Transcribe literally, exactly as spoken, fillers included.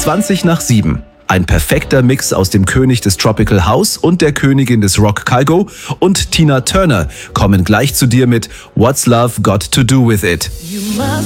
zwanzig nach sieben. Ein perfekter Mix aus dem König des Tropical House und der Königin des Rock Kygo und Tina Turner kommen gleich zu dir mit What's Love Got to Do With It. You must